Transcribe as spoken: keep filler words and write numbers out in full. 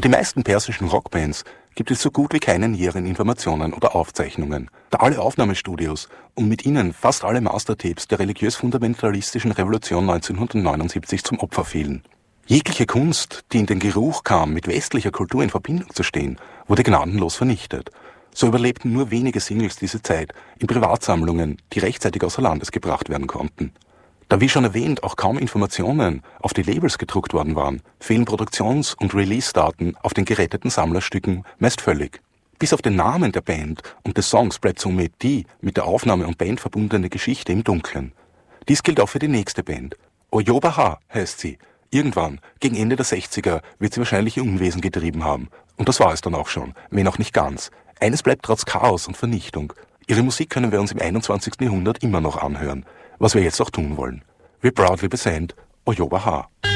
Über die meisten persischen Rockbands gibt es so gut wie keine näheren Informationen oder Aufzeichnungen, da alle Aufnahmestudios und mit ihnen fast alle Mastertapes der religiös-fundamentalistischen Revolution neunzehnhundertneunundsiebzig zum Opfer fielen. Jegliche Kunst, die in den Geruch kam, mit westlicher Kultur in Verbindung zu stehen, wurde gnadenlos vernichtet. So überlebten nur wenige Singles diese Zeit in Privatsammlungen, die rechtzeitig außer Landes gebracht werden konnten. Da wie schon erwähnt auch kaum Informationen auf die Labels gedruckt worden waren, fehlen Produktions- und Release-Daten auf den geretteten Sammlerstücken meist völlig. Bis auf den Namen der Band und des Songs bleibt somit die mit der Aufnahme und Band verbundene Geschichte im Dunkeln. Dies gilt auch für die nächste Band. Oyoba-Ha heißt sie. Irgendwann, gegen Ende der sechziger, wird sie wahrscheinlich ihr Unwesen getrieben haben. Und das war es dann auch schon, wenn auch nicht ganz. Eines bleibt trotz Chaos und Vernichtung. Ihre Musik können wir uns im einundzwanzigsten Jahrhundert immer noch anhören, was wir jetzt auch tun wollen. We proudly present Oyoba-Ha.